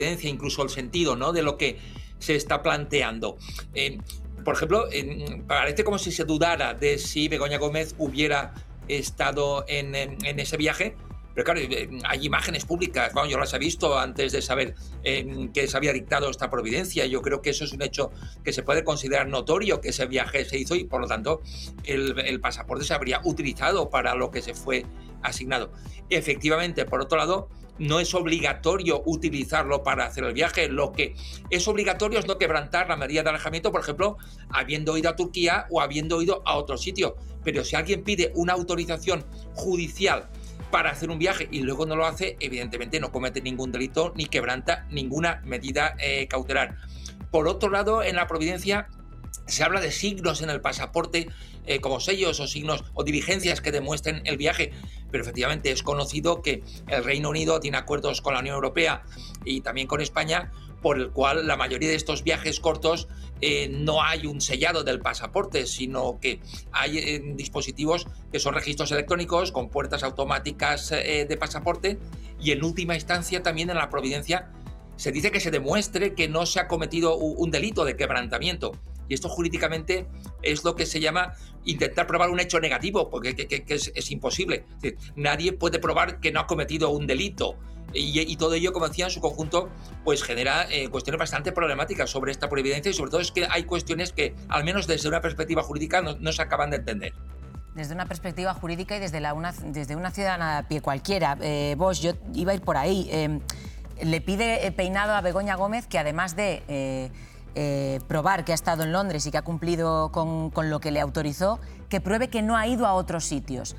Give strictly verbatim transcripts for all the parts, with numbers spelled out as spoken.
incluso el sentido, ¿no?, de lo que se está planteando. Eh, por ejemplo, eh, parece como si se dudara de si Begoña Gómez hubiera estado en, en, en ese viaje. Pero claro, hay imágenes públicas, bueno, yo las he visto antes de saber eh, que se había dictado esta providencia. Yo creo que eso es un hecho que se puede considerar notorio, que ese viaje se hizo y por lo tanto el, el pasaporte se habría utilizado para lo que se fue asignado. Efectivamente, por otro lado, no es obligatorio utilizarlo para hacer el viaje. Lo que es obligatorio es no quebrantar la medida de alejamiento, por ejemplo, habiendo ido a Turquía o habiendo ido a otro sitio. Pero si alguien pide una autorización judicial para hacer un viaje y luego no lo hace, evidentemente no comete ningún delito ni quebranta ninguna medida eh, cautelar. Por otro lado, en la providencia se habla de signos en el pasaporte, eh, como sellos o signos o diligencias que demuestren el viaje, pero efectivamente es conocido que el Reino Unido tiene acuerdos con la Unión Europea y también con España, por el cual la mayoría de estos viajes cortos eh, no hay un sellado del pasaporte, sino que hay eh, dispositivos que son registros electrónicos con puertas automáticas eh, de pasaporte, y en última instancia también en la providencia se dice que se demuestre que no se ha cometido un delito de quebrantamiento. Y esto jurídicamente es lo que se llama intentar probar un hecho negativo, porque que, que, que es, es imposible. Es decir, nadie puede probar que no ha cometido un delito. Y, y todo ello, como decía, en su conjunto, pues genera eh, cuestiones bastante problemáticas sobre esta providencia, y sobre todo es que hay cuestiones que, al menos desde una perspectiva jurídica, no, no se acaban de entender. Desde una perspectiva jurídica y desde, la una, desde una ciudadana a pie cualquiera. Eh, Bosch, yo iba a ir por ahí. Eh, le pide Peinado a Begoña Gómez que, además de eh, eh, probar que ha estado en Londres y que ha cumplido con, con lo que le autorizó, que pruebe que no ha ido a otros sitios.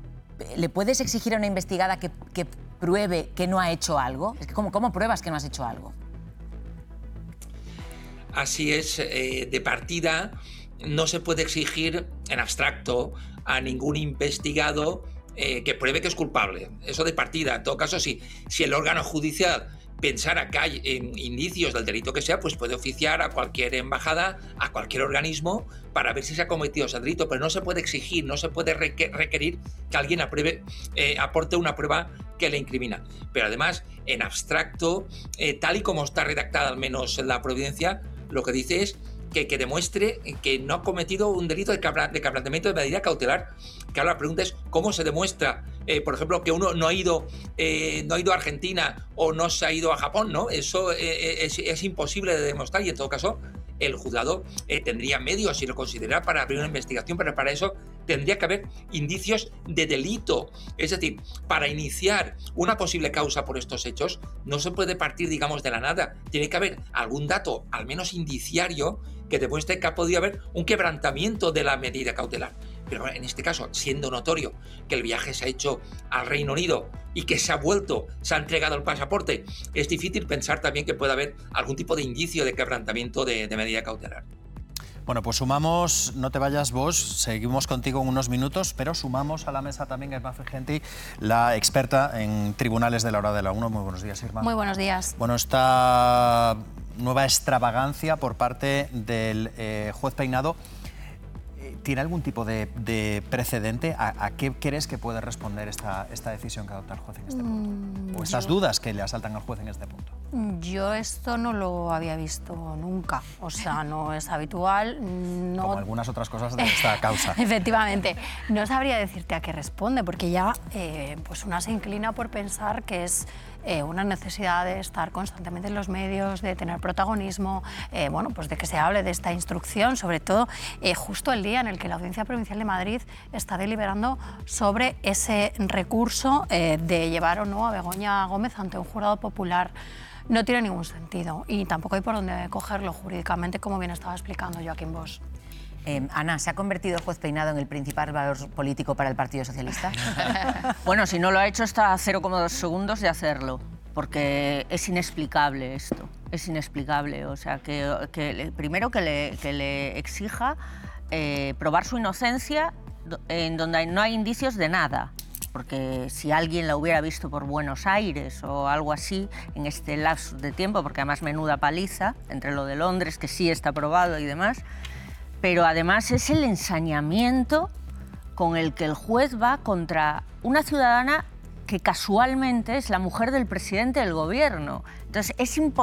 ¿Le puedes exigir a una investigada que, que pruebe que no ha hecho algo? Es que ¿cómo, cómo pruebas que no has hecho algo? Así es, eh, de partida no se puede exigir en abstracto a ningún investigado eh, que pruebe que es culpable. Eso de partida. En todo caso, sí, si el órgano judicial pensara que hay eh, indicios del delito que sea, pues puede oficiar a cualquier embajada, a cualquier organismo, para ver si se ha cometido ese delito, pero no se puede exigir, no se puede requerir que alguien apruebe, eh, aporte una prueba que le incrimina. Pero además, en abstracto, eh, tal y como está redactada al menos la providencia, lo que dice es que, que demuestre que no ha cometido un delito de, cabra, de quebrantamiento de medida cautelar. Que ahora la pregunta es cómo se demuestra, eh, por ejemplo, que uno no ha ido, eh, no ha ido a Argentina o no se ha ido a Japón, ¿no? Eso eh, es, es imposible de demostrar, y en todo caso el juzgado eh, tendría medios, si lo considera, para abrir una investigación, pero para eso tendría que haber indicios de delito. Es decir, para iniciar una posible causa por estos hechos no se puede partir, digamos, de la nada. Tiene que haber algún dato, al menos indiciario, que demuestre que ha podido haber un quebrantamiento de la medida cautelar. Pero en este caso, siendo notorio que el viaje se ha hecho al Reino Unido y que se ha vuelto, se ha entregado el pasaporte, es difícil pensar también que pueda haber algún tipo de indicio de quebrantamiento de, de medida cautelar. Bueno, pues sumamos, no te vayas vos, seguimos contigo en unos minutos, pero sumamos a la mesa también a Irma Frigenti, la experta en tribunales de la hora de la uno. Muy buenos días, Irma. Muy buenos días. Bueno, esta nueva extravagancia por parte del eh, juez Peinado, ¿tiene algún tipo de, de precedente? ¿A, ¿A qué crees que puede responder esta, esta decisión que adopta el juez en este punto? Mm, ¿O estas yo, dudas que le asaltan al juez en este punto? Yo esto no lo había visto nunca. O sea, no es habitual. No... Como algunas otras cosas de esta causa. Efectivamente. No sabría decirte a qué responde, porque ya eh, pues una se inclina por pensar que es eh, una necesidad de estar constantemente en los medios, de tener protagonismo, eh, bueno, pues de que se hable de esta instrucción, sobre todo eh, justo el día en el que la Audiencia Provincial de Madrid está deliberando sobre ese recurso eh, de llevar o no a Begoña Gómez ante un jurado popular. No tiene ningún sentido y tampoco hay por dónde cogerlo jurídicamente, como bien estaba explicando Joaquín Bosch. Eh, Ana, ¿se ha convertido el juez Peinado en el principal valor político para el Partido Socialista? Bueno, si no lo ha hecho, está a cero coma dos segundos de hacerlo, porque es inexplicable esto, es inexplicable. O sea, que, que primero que le, que le exija eh, probar su inocencia en donde no hay indicios de nada. Porque si alguien la hubiera visto por Buenos Aires o algo así en este lapso de tiempo, porque además menuda paliza entre lo de Londres, que sí está probado y demás, pero además es el ensañamiento con el que el juez va contra una ciudadana que casualmente es la mujer del presidente del gobierno. Entonces es imposible